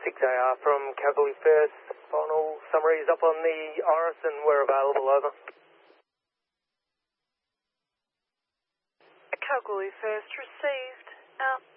6AR from Kalgoorlie First. Final summaries up on the Iris and we're available, over. Kalgoorlie First received, out.